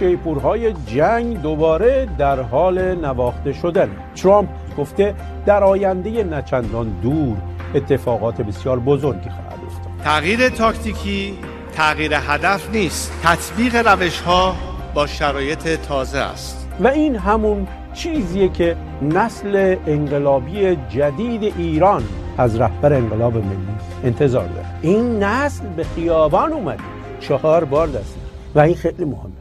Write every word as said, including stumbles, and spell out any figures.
شیپورهای جنگ دوباره در حال نواخته شدن. ترامپ گفته در آینده نچندان دور اتفاقات بسیار بزرگی خواهد افتاد. تغییر تاکتیکی تغییر هدف نیست، تطبیق روش‌ها با شرایط تازه است. و این همون چیزیه که نسل انقلابی جدید ایران از رهبر انقلاب ملی انتظار داره. این نسل به خیابان اومده چهار بار دست و این خیلی مهمه.